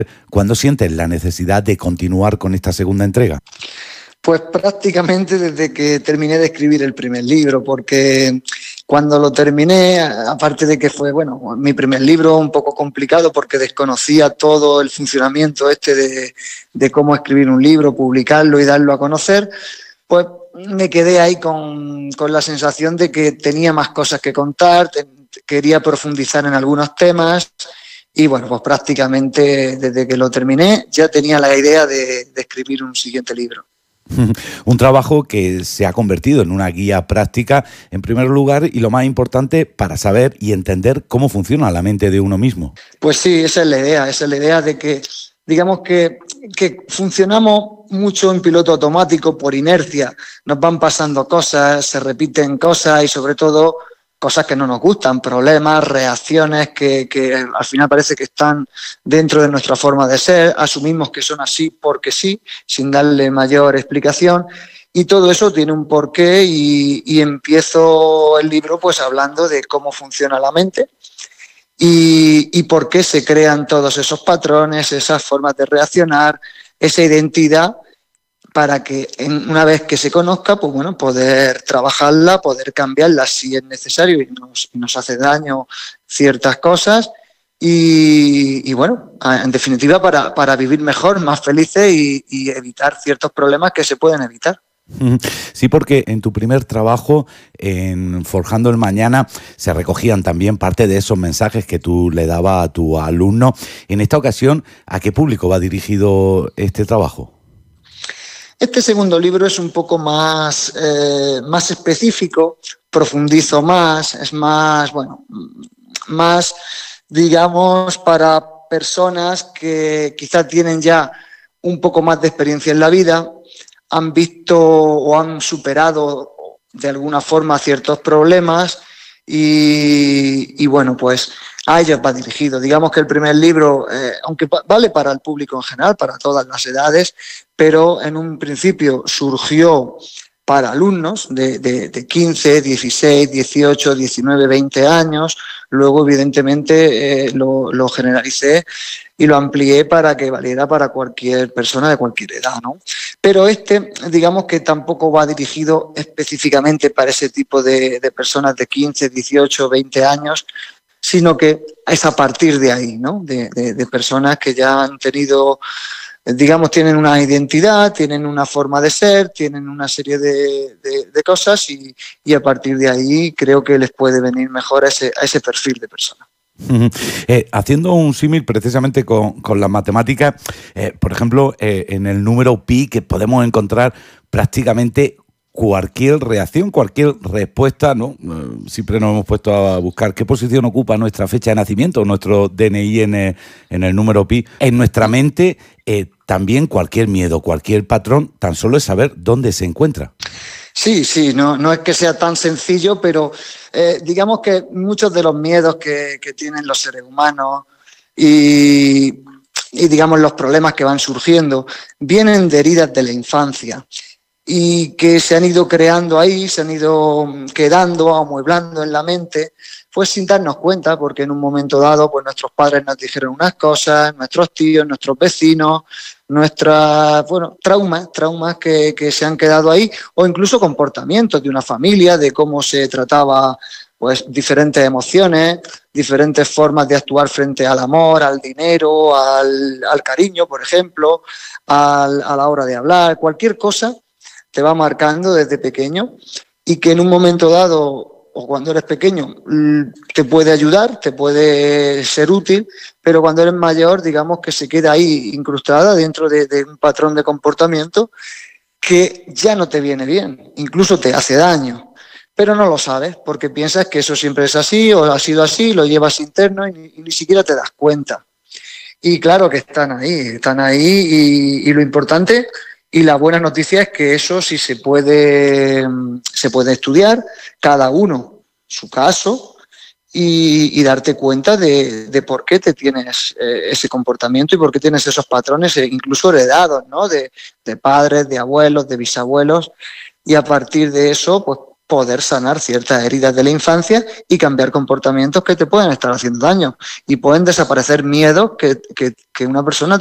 ¿Cuándo sientes la necesidad de continuar con esta segunda entrega? Pues prácticamente desde que terminé de escribir el primer libro, porque cuando lo terminé, aparte de que fue, bueno, mi primer libro un poco complicado porque desconocía todo el funcionamiento de cómo escribir un libro, publicarlo y darlo a conocer, pues me quedé ahí con la sensación de que tenía más cosas que contar, quería profundizar en algunos temas y bueno, pues prácticamente desde que lo terminé ya tenía la idea de escribir un siguiente libro. Un trabajo que se ha convertido en una guía práctica, en primer lugar, y lo más importante, para saber y entender cómo funciona la mente de uno mismo. Pues sí, esa es la idea de que, digamos que funcionamos mucho en piloto automático por inercia, nos van pasando cosas, se repiten cosas y sobre todo cosas que no nos gustan, problemas, reacciones que al final parece que están dentro de nuestra forma de ser, asumimos que son así porque sí, sin darle mayor explicación. Y todo eso tiene un porqué y empiezo el libro pues hablando de cómo funciona la mente y por qué se crean todos esos patrones, esas formas de reaccionar, esa identidad para que una vez que se conozca, pues bueno, poder trabajarla, poder cambiarla si es necesario y nos hace daño ciertas cosas y bueno, en definitiva para vivir mejor, más felices y evitar ciertos problemas que se pueden evitar. Sí, porque en tu primer trabajo, en Forjando el Mañana, se recogían también parte de esos mensajes que tú le dabas a tu alumno. En esta ocasión, ¿a qué público va dirigido este trabajo? Este segundo libro es un poco más específico, profundizo más, es más, bueno, más, digamos, para personas que quizás tienen ya un poco más de experiencia en la vida, han visto o han superado de alguna forma ciertos problemas y bueno, pues a ellos va dirigido. Digamos que el primer libro, aunque vale para el público en general, para todas las edades, pero en un principio surgió para alumnos de 15, 16, 18, 19, 20 años. Luego, evidentemente, lo generalicé y lo amplié para que valiera para cualquier persona de cualquier edad, ¿no? Pero digamos que tampoco va dirigido específicamente para ese tipo de personas de 15, 18, 20 años, sino que es a partir de ahí, ¿no? De personas que ya han tenido, digamos, tienen una identidad, tienen una forma de ser, tienen una serie de cosas y a partir de ahí creo que les puede venir mejor a ese perfil de persona. Haciendo un símil precisamente con la matemática, por ejemplo, en el número pi que podemos encontrar prácticamente cualquier reacción, cualquier respuesta, ¿no? Siempre nos hemos puesto a buscar qué posición ocupa nuestra fecha de nacimiento, nuestro DNI en el número pi. En nuestra mente también cualquier miedo, cualquier patrón, tan solo es saber dónde se encuentra. Sí, no es que sea tan sencillo, pero digamos que muchos de los miedos que tienen los seres humanos y digamos los problemas que van surgiendo vienen de heridas de la infancia y que se han ido creando ahí, se han ido quedando, amueblando en la mente, pues sin darnos cuenta, porque en un momento dado pues nuestros padres nos dijeron unas cosas, nuestros tíos, nuestros vecinos, traumas que se han quedado ahí, o incluso comportamientos de una familia, de cómo se trataba pues diferentes emociones, diferentes formas de actuar frente al amor, al dinero, al cariño, por ejemplo, a la hora de hablar, cualquier cosa te va marcando desde pequeño y que en un momento dado o cuando eres pequeño te puede ayudar, te puede ser útil, pero cuando eres mayor digamos que se queda ahí incrustada dentro de un patrón de comportamiento que ya no te viene bien, incluso te hace daño, pero no lo sabes porque piensas que eso siempre es así o ha sido así, lo llevas interno y ni siquiera te das cuenta. Y claro que están ahí y lo importante y la buena noticia es que eso sí se puede estudiar, cada uno su caso, y darte cuenta de por qué te tienes ese comportamiento y por qué tienes esos patrones, incluso heredados, ¿no? De padres, de abuelos, de bisabuelos, y a partir de eso, pues poder sanar ciertas heridas de la infancia y cambiar comportamientos que te pueden estar haciendo daño. Y pueden desaparecer miedos que una persona